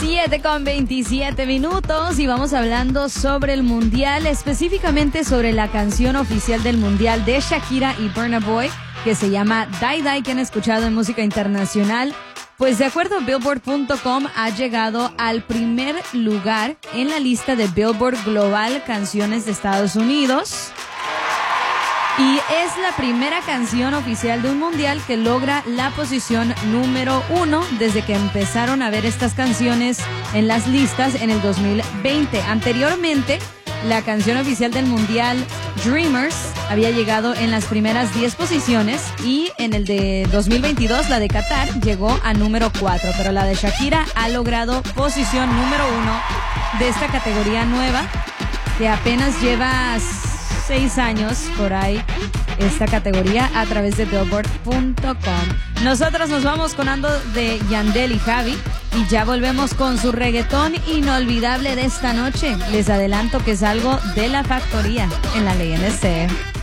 7:27 y vamos hablando sobre el Mundial, específicamente sobre la canción oficial del Mundial de Shakira y Burna Boy, que se llama Die Die, que han escuchado en música internacional. Pues de acuerdo a Billboard.com ha llegado al primer lugar en la lista de Billboard Global Canciones de Estados Unidos. Y es la primera canción oficial de un mundial que logra la posición número 1 desde que empezaron a ver estas canciones en las listas en el 2020. Anteriormente, la canción oficial del mundial, Dreamers, había llegado en las primeras 10 posiciones y en el de 2022, la de Qatar, llegó a número 4. Pero la de Shakira ha logrado posición número 1 de esta categoría nueva que apenas lleva 6 años por ahí esta categoría a través de Billboard.com. Nosotros nos vamos con Ando de Yandel y Javi y ya volvemos con su reggaetón inolvidable de esta noche. Les adelanto que es algo de La Factoría en La Ley NC.